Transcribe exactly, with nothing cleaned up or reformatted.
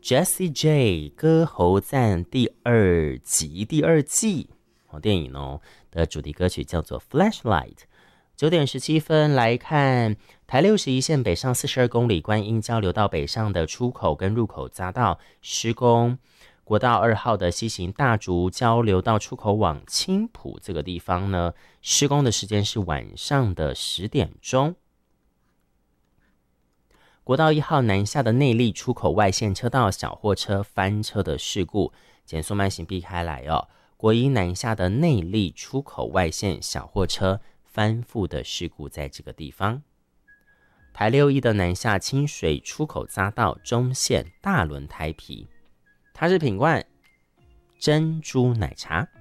Jessie J 歌喉赞第二集第二季电影哦的主题歌曲叫做 Flashlight。 九点十七分来看台六十一线北上四十二公里观音交流道北上的出口跟入口匝道施工，国道二号的西行大竹交流道出口往青埔这个地方呢，施工的时间是晚上的十点钟。国道一号南下的内壢出口外线车道小货车翻车的事故，减速慢行避开来哦。国一南下的内壢出口外线小货车翻覆的事故在这个地方。台六一的南下清水出口匝道中线大轮胎皮，它是品冠珍珠奶茶。